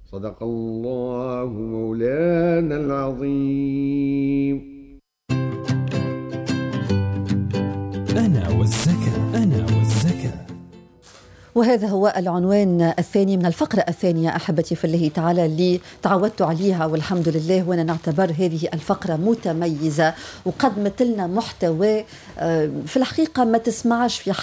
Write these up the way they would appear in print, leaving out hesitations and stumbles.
صدق الله مولانا العظيم. أنا والزكاة. وهذا هو العنوان الثاني من الفقرة الثانية أحبتي في الله تعالى اللي تعودت عليها والحمد لله، وأنا نعتبر هذه الفقرة متميزة وقدمت لنا محتوى في الحقيقة ما تسمعش في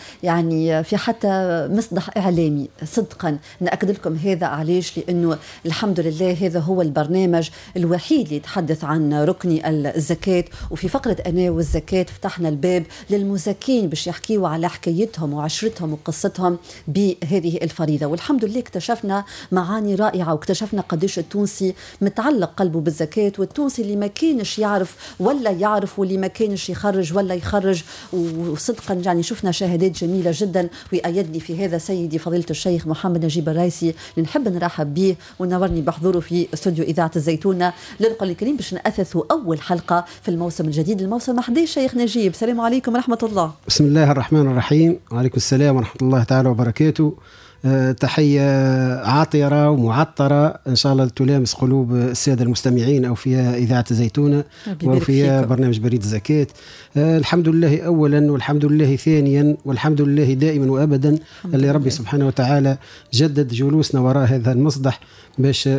حتى مصدح إعلامي. صدقا نأكد لكم هذا علاش، لأنه الحمد لله هذا هو البرنامج الوحيد اللي يتحدث عن ركن الزكاة. وفي فقرة أنا والزكاة فتحنا الباب للمزكين باش يحكيوا على حكايتهم وعشرتهم وقصتهم بهذه الفريضة. والحمد لله اكتشفنا معاني رائعة، واكتشفنا قديش التونسي متعلق قلبه بالزكاة، والتونسي اللي ما كانش يعرف ولا يعرف، واللي ما كانش يخرج ولا يخرج. وصدقا يعني شفنا شهادات جميلة جدا، ويأيدني في هذا سيدي فضيلة الشيخ محمد نجيب الرايسي اللي نحب نرحب به ونورني بحضوره في استوديو إذاعة الزيتونة للقرآن الكريم باش نأثثوا أول حلقة في الموسم الجديد، الموسم 11. شيخ نجيب، السلام عليكم ورحمة الله. بسم الله الرحمن الرحيم، وعليكم السلام ورحمة الله تعالى وبركاته. تحية عاطرة ومعطرة إن شاء الله تلامس قلوب السادة المستمعين أو في إذاعة الزيتونة وفي برنامج بريد الزكاة. الحمد لله أولا، والحمد لله ثانيا، والحمد لله دائما وأبدا اللي ربي سبحانه وتعالى جدد جلوسنا وراء هذا المصدح باش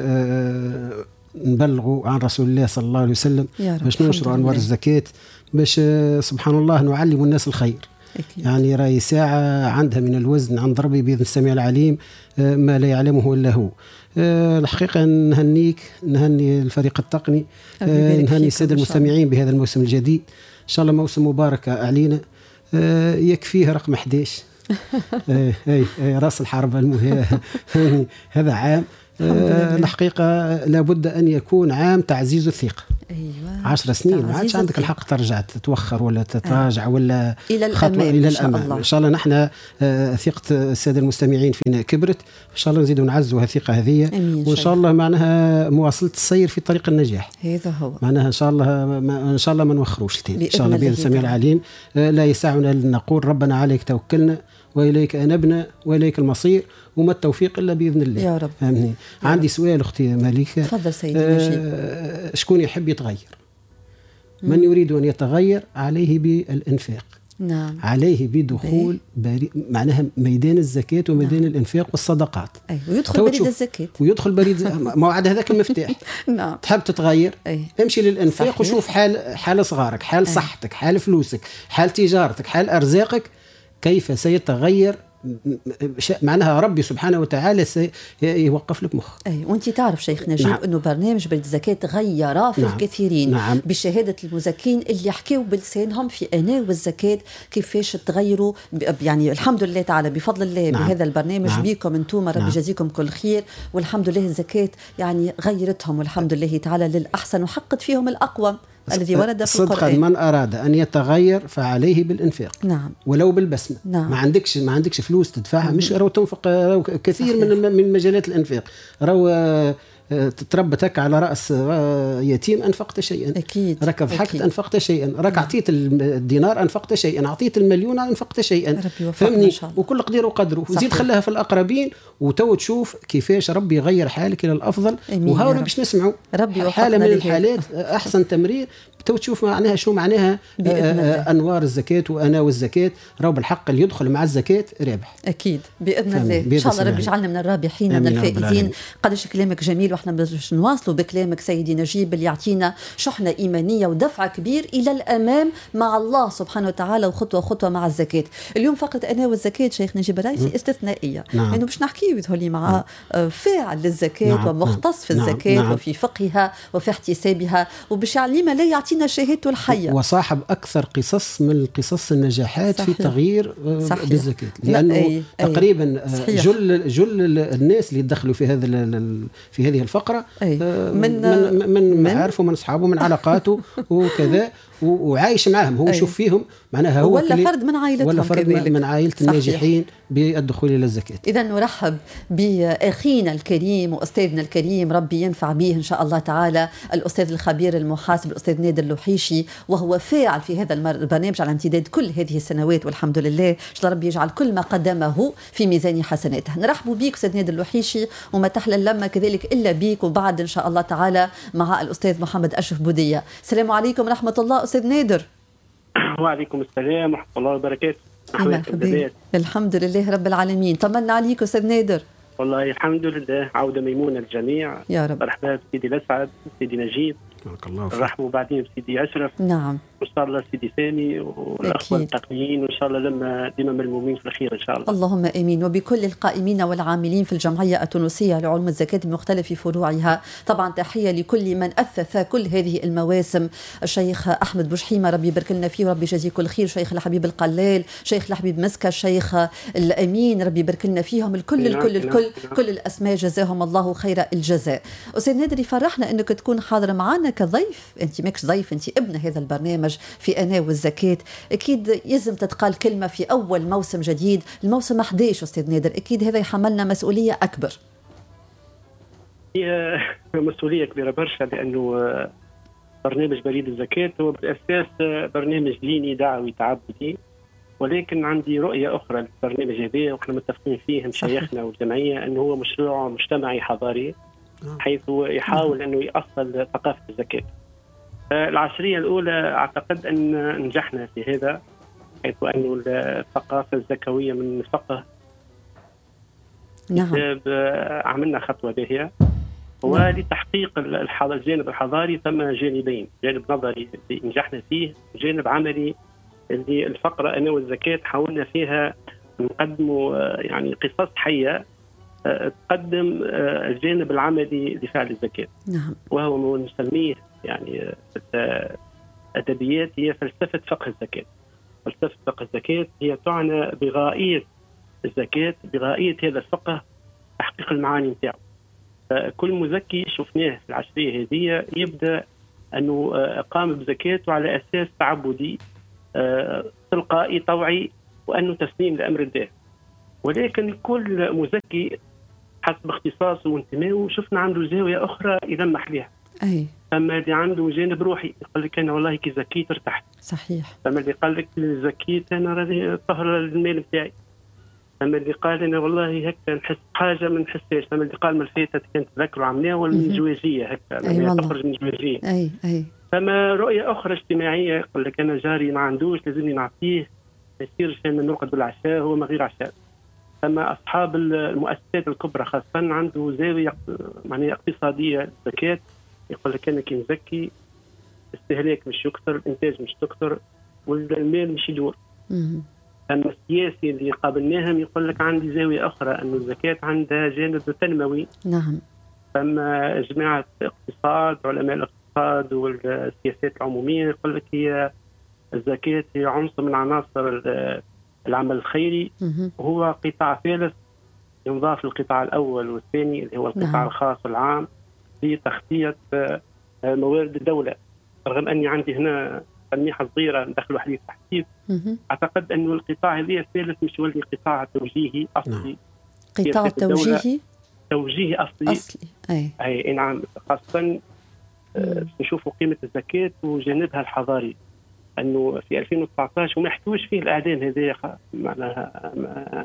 نبلغوا عن رسول الله صلى الله عليه وسلم، باش ننشروا أنوار الزكاة، باش سبحان الله نعلم الناس الخير. أكيد. يعني راي ساعة عندها من الوزن عند ربي بإذن السميع العليم ما لا يعلمه إلا هو. الحقيقة نهني الفريق التقني، نهني السادة المستمعين بهذا الموسم الجديد. إن شاء الله موسم مبارك علينا. يكفيه رقم 11. رأس الحرب هذا عام. الحقيقة لابد أن يكون عام تعزيز الثقة. أيوة. 10 سنين ما عادش عندك الحق ترجع تتوخر ولا تتراجع ولا إلى الأمام. إلى الأمام. إن شاء الله نحن ثقة السادة المستمعين فينا كبرت، إن شاء الله نزيد ونعزوا الثقة هذه، وإن شاء الله معناها مواصلة السير في طريق النجاح. هذا هو معناها إن شاء الله ما نوخروش إن شاء الله بإذن السميع العليم. لا يسعنا نقول ربنا عليك توكلنا وإليك أنبنا وإليك المصير، وما التوفيق إلا بإذن الله يا رب. عندي سؤال أختي مالكة. تفضل سيدي نجيب. شكون يحب يتغير؟ من يريد أن يتغير عليه بالإنفاق. نعم. عليه بدخول معناها ميدان الزكاة وميدان الإنفاق والصدقات. ويدخل بريد الزكاة. ويدخل بريد موعد هذاك المفتاح. نعم. تحب تتغير؟ امشي للإنفاق. صحيح. وشوف حال صغارك، حال صحتك، حال فلوسك، حال تجارتك، حال أرزاقك كيف سيتغير. معناها ربي سبحانه وتعالى سيوقف لك مخ. وانت تعرف شيخ نجيب. نعم. انه برنامج بريد الزكاة غير في الكثيرين. نعم. بشهادة المزكين اللي يحكيوا بلسانهم في أنا والزكاة كيفاش تغيروا. يعني الحمد لله تعالى بفضل الله. نعم. بهذا البرنامج. نعم. بيكم انتم ربي يجازيكم كل خير، والحمد لله الزكاة يعني غيرتهم والحمد لله تعالى للأحسن، وحقت فيهم الأقوى الذي ورد في القرآن. صدقا من أراد أن يتغير فعليه بالإنفاق. نعم. ولو بالبسمة. نعم. ما عندكش فلوس تدفعها. مش رو تنفق كثير من مجالات الإنفاق. رو تربتك على رأس يتيم أنفقت شيئا. أكيد. رك ضحكت أنفقت شيئا. رك أعطيت الدينار أنفقت شيئا. أعطيت المليون أنفقت شيئا. فهمني. وكل قدير وقدره. وزيد خلاها في الأقربين، وتو تشوف كيفاش ربي يغير حالك إلى الأفضل. وهاونا باش نسمعوا حالة من الحالات أحسن تمرير. تو تشوف معناها شنو معناها أنوار الزكاة وأنا والزكاة. راهو بالحق اللي يدخل مع الزكاة رابح. أكيد بإذن الله. إن شاء الله ربي يجعلنا من الرابحين من الفائزين. قدش كلامك جميل، واحنا باش نواصلوا بكلامك سيدي نجيب اللي يعطينا شحنة إيمانية ودفع كبير إلى الأمام مع الله سبحانه وتعالى، وخطوة خطوة مع الزكاة. اليوم فقط أنا والزكاة شيخ نجيب الرايسي استثنائية. نعم. لأنه باش نحكي يظهر مع فاعل للزكاة. نعم. ومختص في الزكاة. نعم. وفي فقهها وفي احتسابها، وباش يعلمنا لا يعطينا شهادته الحية. وصاحب أكثر قصص من قصص النجاحات. صحيح. في تغيير بالزكاة، لأنه تقريبا جل الناس اللي يدخلوا في هذه الفقرة من معارفه، من أصحابه، من علاقاته وكذا. وعايش معهم، هو يشوف فيهم معناها هو ولا فرد من عائلتهم، ولا فرد من عائلة الناجحين بالدخول إلى الزكاة. إذا نرحب بأخينا الكريم وأستاذنا الكريم، ربي ينفع به إن شاء الله تعالى، الأستاذ الخبير المحاسب الأستاذ نادر اللوحيشي، وهو فاعل في هذا البرنامج على امتداد كل هذه السنوات، والحمد لله ربي يجعل كل ما قدمه في ميزان حسناته. نرحب بك أستاذ نادر اللوحيشي، وما تحلى اللمة كذلك إلا بك، وبعد إن شاء الله تعالى مع الأستاذ محمد أشرف بودية. السلام عليكم ورحمة الله أستاذ نادر. وعليكم السلام ورحمة الله وبركاته. الحمد لله رب العالمين. طمنا عليك أستاذ نادر. والله الحمد لله، عودة ميمونة للجميع يا رب. مرحبا بسيدي الأسعد، سيدي نجيب، رحبوا بعدين بسيدي أشرف، نعم، وإن شاء الله سيدي سامي والأخوة التقنيين، وإن شاء الله لما ديما ملمومين في الخير إن شاء الله. اللهم آمين. وبكل القائمين والعاملين في الجمعية التونسية لعلوم الزكاة بمختلف فروعها، طبعا تحية لكل من أثث كل هذه المواسم، الشيخ أحمد بوشحيمة ربي يبارك لنا فيه وربي يجزيه كل خير، شيخ الحبيب القلال، شيخ الحبيب مسكة، الشيخ الأمين ربي يبارك لنا فيهم، كل الأسماء جزاهم الله خير الجزاء. أستاذ نادر يفرحنا أنك تكون حاضر معنا كضيف، أنت ماكش ضيف، أنت ابن هذا البرنامج في أنا والزكاة. أكيد يلزم تتقال كلمة في أول موسم جديد، الموسم 11 أستاذ نادر، أكيد هذا يحملنا مسؤولية أكبر. هي مسؤولية كبيرة برشا، لأنه برنامج بريد الزكاة هو بالأساس برنامج ديني دعوي تعبدي، ولكن عندي رؤية أخرى للبرنامج هذا، وإحنا متفقين فيه مشايخنا والجمعية، أنه هو مشروع مجتمعي حضاري، حيث يحاول أنه يأصل ثقافة الزكاة. العشرية الأولى أعتقد أن نجحنا في هذا، حيث أن الثقافة الزكوية من فقه نعم. عملنا خطوة باهية، ولتحقيق الجانب الحضاري ثم جانبين، جانب نظري اللي نجحنا فيه، جانب عملي اللي الفقرة أنا والزكاة حاولنا فيها نقدم يعني قصص حية تقدم الجانب العملي لفعل الزكاة. نعم. وهو ما نسميه يعني أدبيات هي فلسفة فقه الزكاة. فلسفة فقه الزكاة هي تعنى بغائية الزكاة، بغائية هذا الفقه تحقيق المعاني نتاعو. فكل مزكي شفناه في العشرية هذه يبدأ أنه قام بزكاته على أساس تعبدي تلقائي طوعي، وأنه تسليم لأمر الله. ولكن كل مزكي حسب اختصاصه وانتمائه شفنا عنده زاوية أخرى يلمح لها. أي. فما اللي عنده جانب روحي يقول لك أنا والله كي زكيت ارتحت. صحيح. فما اللي قال لك زكيت أنا راضي طهر المال بتاعي. فما اللي قال أنا والله هكا نحس حاجة ما نحسهاش. فما اللي قال ما الفاتت كانت تذكروا عملية ولا من الزواجية هكا تخرج من الزواجية. أي. فما رؤية أخرى اجتماعية يقول لك أنا جاري ما عندوش لازمني نعطيه، ما يصيرش أنا نرقد بالعشاء هو ما غير عشاء. فما أصحاب المؤسسات الكبرى خاصة عنده زاوية معناها اقتصادية الزكاة، يقول لك أنا كي نزكي استهلاك مش يكثر، الإنتاج مش تكثر، والمال مش يدور. أما السياسي اللي قابلناهم يقول لك عندي زاوية أخرى، أن الزكاة عندها جانب تنموي. نعم. فما جماعة اقتصاد علماء الاقتصاد والسياسات العمومية يقول لك هي الزكاة هي عنصر من عناصر العمل الخيري، وهو قطاع ثالث ينضاف للقطاع الأول والثاني اللي هو القطاع الخاص والعام لتغطية موارد الدولة. رغم أني عندي هنا تلميحة صغيرة ندخلوا حديث تحديث، أعتقد أن القطاع هذا الثالث مش يولي قطاع توجيهي أصلي. قطاع توجيهي أصلي. أي نعم. خاصة نشوفوا قيمة الزكاة وجانبها الحضاري، أنه في 2019 وما يحكوش فيه الإعلام هذا، معناها ما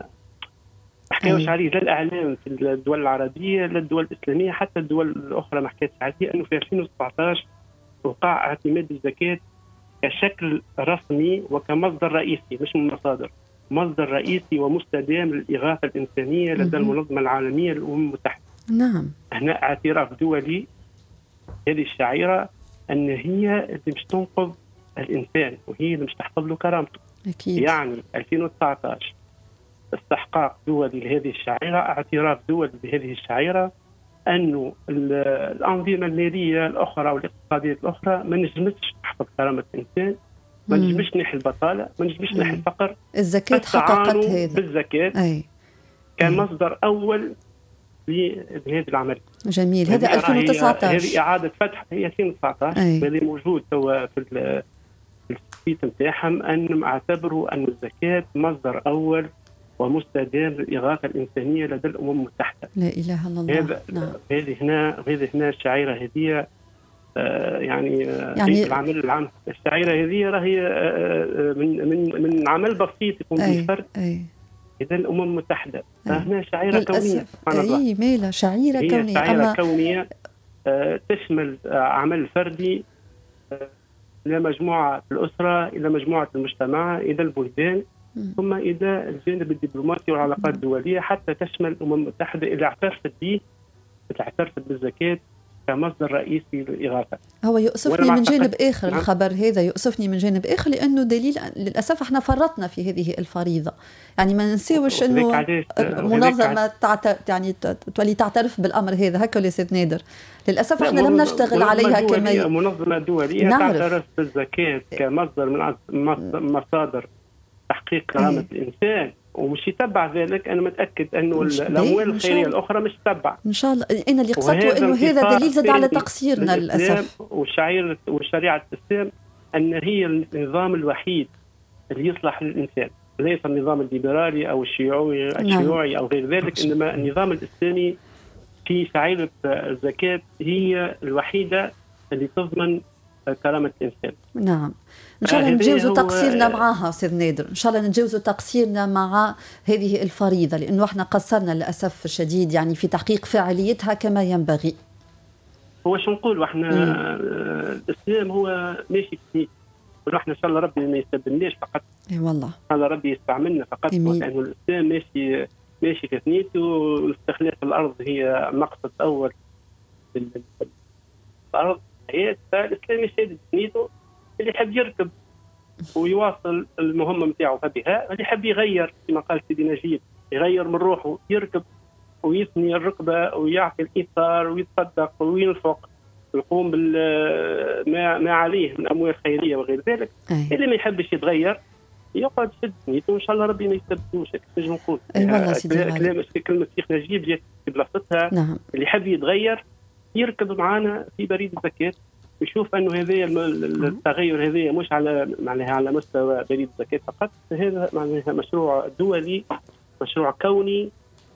حكاوش عليه لا الإعلام في الدول العربية لا الدول الإسلامية، حتى الدول الأخرى ما حكاتش عليه، أنه في 2019 وقع اعتماد الزكاة كشكل رسمي وكمصدر رئيسي، مش من مصادر، مصدر رئيسي ومستدام للإغاثة الإنسانية لدى المنظمة العالمية للأمم المتحدة. نعم. هنا اعتراف دولي هذه الشعيرة أن هي اللي مش تنقذ الإنسان وهي اللي مش تحفظ له كرامته. أكيد. يعني 2019 استحقاق دولي لهذه الشعيرة، اعتراف دولي بهذه الشعيرة، أنه الأنظمة المالية الأخرى والاقتصادية الأخرى ما نجمتش تحفظ كرامة الإنسان، ما نجمش نحي البطالة، ما نجمش نحي الفقر. الزكاة حققت هذا بالزكاة كان مصدر أول لهذا العمل. جميل. هذا 2019 هذه إعادة فتح، هي 2019 اللي موجود توا في التثبيت نتاعهم أنهم اعتبروا أن الزكاة مصدر أول ومستدام للإغاثة الإنسانية لدى الأمم المتحدة. لا إله إلا الله. نعم. هذه هنا الشعيرة هذه يعني العمل العام. الشعيرة هذه راهي من عمل بسيط يكون بالفرد إذا الأمم المتحدة. فهنا شعيرة كونية سبحان الله. ميلة شعيرة كونية. شعيرة كونية تشمل عمل فردي إلى مجموعة الأسرة، إلى مجموعة المجتمع، إلى البلدان، ثم إلى الجانب الدبلوماسي والعلاقات الدولية، حتى تشمل الأمم المتحدة اللي اعترفت بالزكاة كمصدر رئيسي للإغاثة. هو يؤسفني من جانب آخر الخبر هذا، يؤسفني من جانب آخر لأنه دليل للأسف احنا فرطنا في هذه الفريضة. يعني ما ننساوش أنه منظمة يعني تولي تعترف بالأمر هذا هكا ولا سيد نادر. للأسف احنا لم نشتغل عليها كما منظمة دولية تعترف بالزكاة كمصدر من مصادر تحقيق كرامة الإنسان، ومش يتبع ذلك. أنا متأكد أنه الأموال الخيرية الأخرى مش تتبع إن شاء الله. أنا اللي قصدته أنه هذا دليل زاد على تقصيرنا للأسف. وشريعة الإسلام أن هي النظام الوحيد اللي يصلح للإنسان، ليس النظام الليبرالي أو الشيوعي أو غير ذلك، إنما النظام الإسلامي في شعيرة الزكاة هي الوحيدة اللي تضمن كرامة الإنسان. نعم. إن شاء الله نتجاوزوا تقصيرنا معها سيد نادر، إن شاء الله نتجاوزوا تقصيرنا مع هذه الفريضة، لأنه احنا قصرنا للأسف الشديد يعني في تحقيق فاعليتها كما ينبغي. هو شو نقول احنا الإسلام هو ماشي فيه، ونحن إن شاء الله ربي ما يستبدلناش فقط. اي والله. إن شاء الله ربي يستعملنا فقط، لأنه الإسلام ماشي في ثنيته، واستخلاف الأرض هي مقصد أول الأرض. فالإسلام يشهد ثنيته، اللي يحب يركب ويواصل المهمة متاعه فبها، اللي يحب يغير كما قال سيدي نجيب، يغير من روحه، يركب ويثني الركبة ويعطي الإيثار ويتصدق وينفق ويقوم ما عليه من أموال خيرية وغير ذلك. اللي ما يحبش يتغير يقعد يشد نيته، وإن شاء الله ربي ما يستبدلوش. نجم نقول كلمة شيخ نجيب جات في بلاصتها. نعم. اللي يحب يتغير يركض معنا في بريد الزكاة، يشوف أنه هذا التغير هذا مش على مستوى بريد الزكاة فقط، هذا معناها مشروع دولي، مشروع كوني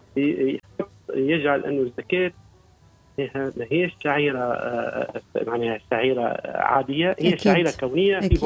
يجعل أنه الزكاة ما هي شعيرة معناها شعيرة عادية، هي أكيد. شعيرة كونية أكيد.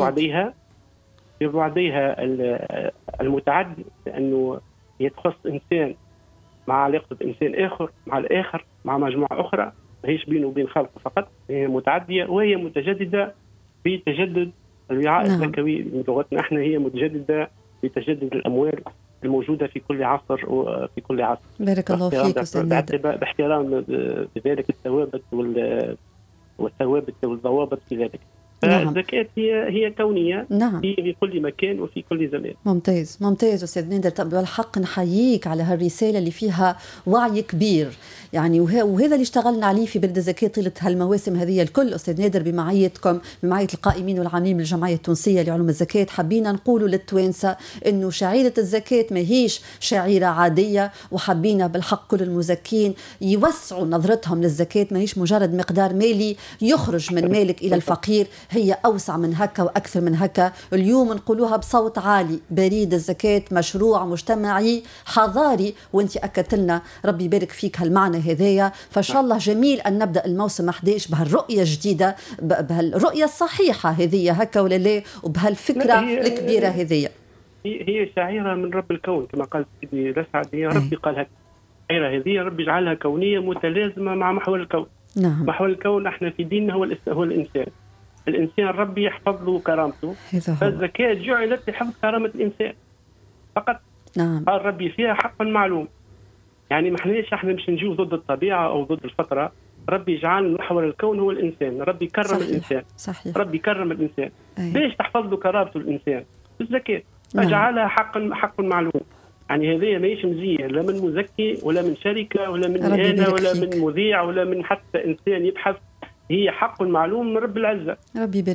في بعديها المتعدي، لأنه هي تخص إنسان مع علاقة بإنسان آخر مع الآخر مع مجموعة أخرى، ماهيش بينه وبين خلقه فقط، هي متعدية وهي متجددة بتجدد الوعاء الزكوي بلغتنا احنا، هي متجددة بتجدد الأموال الموجودة في كل عصر وفي كل عصر. بارك الله فيك أستاذ نادر. باحترام بذلك الثوابت والثوابت والضوابط في ذلك. الزكاة هي كونية. نعم. في كل مكان وفي كل زمان. ممتاز أستاذ نادر. طب بالحق نحييك على هالرسالة اللي فيها وعي كبير يعني، وهذا اللي اشتغلنا عليه في بلد الزكاة طيلة هالمواسم هذه الكل. أستاذ نادر بمعيتكم، بمعية القائمين والعاملين بالجمعية التونسية لعلوم الزكاة، حبينا نقولوا للتوانسة إنه شعيرة الزكاة ما هيش شعيرة عادية، وحبينا بالحق كل المزكين يوسعوا نظرتهم للزكاة، ما هيش مجرد مقدار مالي يخرج من مالك إلى الفقير، هي أوسع من هكا وأكثر من هكا. اليوم نقولوها بصوت عالي، بريد الزكاة مشروع مجتمعي حضاري، وانت أكدت لنا ربي يبارك فيك هالمعنى هذايا. فإن شاء الله جميل أن نبدأ الموسم 11 بهالرؤية الجديدة، بهالرؤية الصحيحة هذه هكا ولا لا، وبهالفكرة الكبيرة هذه. هي شعيرة من رب الكون كما قال سيدي لسعد، هي ربي قال هكا، الشعيرة هذه ربي جعلها كونية متلازمة مع محور الكون. نعم. محور الكون احنا في ديننا هو الإنسان ربي يحفظ له كرامته، فالزكاة جعلت لحفظ كرامة الإنسان فقط. نعم. قال ربي فيها حق معلوم، يعني ما احنا مش نجيو ضد الطبيعة أو ضد الفطرة، ربي جعل محور الكون هو الإنسان، ربي كرم صحيح. الإنسان صحيح. ربي كرم الإنسان. ليش تحفظ له كرامته الإنسان؟ بالزكاة. فجعلها حق معلوم، يعني هذه ماهيش مزية لا من مزكي ولا من شركة ولا من مهنة ولا من مذيع ولا من حتى إنسان يبحث، هي حق معلوم من رب العزة. ربي يبارك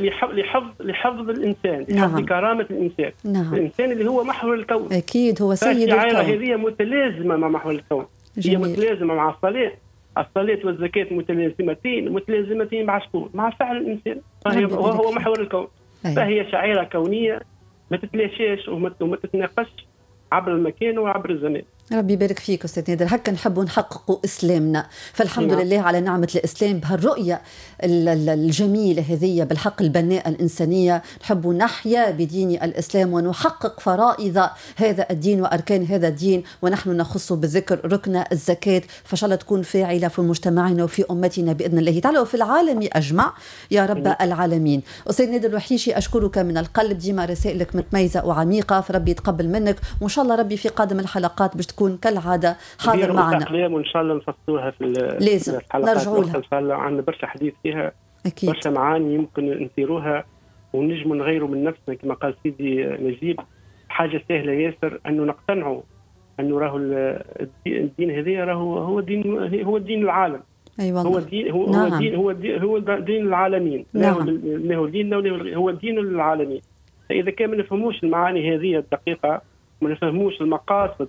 لحفظ الإنسان، لحفظ نعم. كرامة الإنسان. نعم. الإنسان اللي هو محور الكون. أكيد هو سيد الكون. هذه متلازمة مع محور الكون. جميل. هي متلازمة مع الصلاة والزكاة متلازمتين مع شكون؟ مع فعل الإنسان، وهو محور الكون. فهي شعيرة كونية ما تتلاشاش وما تتناقش عبر المكان وعبر الزمان. ربي يبارك فيك أستاذ نادر. هكا نحبوا نحققوا إسلامنا، فالحمد لله على نعمة الإسلام بهالرؤية الجميلة هذه بالحق البناء الإنسانية. نحبوا نحيا بدين الإسلام ونحقق فرائض هذا الدين وأركان هذا الدين، ونحن نخص بالذكر ركن الزكاة، فإن شاء الله تكون فاعلة في مجتمعنا وفي أمتنا بإذن الله تعالى وفي العالم أجمع يا رب العالمين. أستاذ نادر الوحيشي أشكرك من القلب، ديما رسائلك متميزة وعميقة، فربي يتقبل منك، وإن شاء الله ربي في قادم الحلقات باش تكون كالعادة حاضر معنا. وإن شاء الله نفصلوها في لازم نرجعوا لها إن شاء الله. عندنا برشا حديث فيها، أكيد برشا معاني يمكن نثيروها ونجم نغيروا من نفسنا كما قال سيدي نجيب. حاجة سهلة ياسر أنه نقتنعوا أنه راهو الدين هذا راهو هو دين العالم. أيوة هو دين هو دين العالمين. له ديننا هو دين العالمين. فإذا كان ما نفهموش المعاني هذه الدقيقة، ما نفهموش المقاصد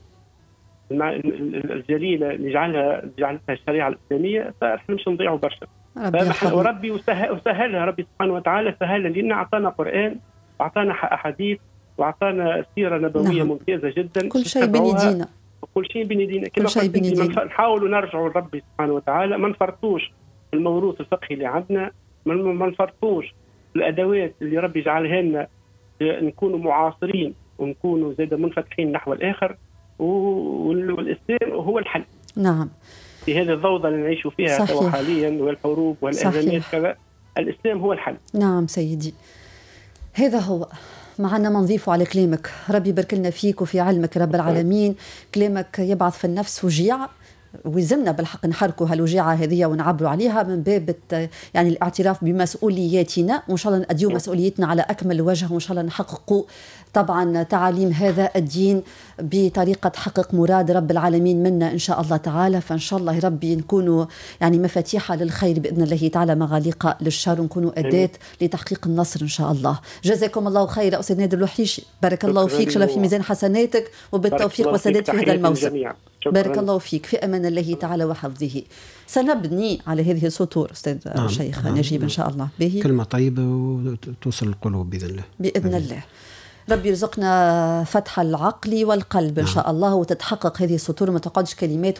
الجليلة اللي جعلتها الشريعة الإسلامية، فإحنا مش نضيعوا برشا. وربي وسهلها ربي سبحانه وتعالى، سهلها لنا، أعطانا قرآن وأعطانا أحاديث وأعطانا سيرة نبوية ممتازة جدا. كل شيء بين يدينا، كل شيء بين يدينا. كما قلت نحاولوا نرجعوا لربي سبحانه وتعالى، ما نفرطوش في الموروث الفقهي اللي عندنا، ما نفرطوش في الأدوات اللي ربي جعلها لنا، نكونوا معاصرين ونكونوا زيدا منفتحين نحو الآخر، والإسلام هو الحل. نعم، في هذه الضوضة اللي نعيش فيها حاليا والحروب والأزمات كذا، الإسلام هو الحل. نعم سيدي، هذا هو معنا ما نضيفه على كلامك. ربي يبارك لنا فيك وفي علمك رب العالمين. كلامك يبعث في النفس وجيعة، ويلزمنا بالحق نحركوا هالوجيعة هذه ونعبروا عليها من باب يعني الاعتراف بمسؤولياتنا، وإن شاء الله نأديو مسؤوليتنا على أكمل وجه، وإن شاء الله نحققوا طبعا تعاليم هذا الدين بطريقة تحقق مراد رب العالمين منا إن شاء الله تعالى. فإن شاء الله ربي نكونوا يعني مفاتيح للخير بإذن الله تعالى، مغاليق للشر، ونكونوا أداة لتحقيق النصر إن شاء الله. جزاكم الله خير أستاذ نادر الوحيشي، بارك الله فيك، إن شاء الله في ميزان حسناتك وبالتوفيق والسداد في هذا الموسم. بارك الله فيك، في أمان الله تعالى وحفظه. سنبني على هذه السطور أستاذ الشيخ نجيب إن شاء الله. به كلمة طيبة وتوصل القلوب بإذن الله. بإذن الله. ربي يرزقنا فتح العقل والقلب إن شاء الله، وتتحقق هذه السطور، ما تقعدش كلمات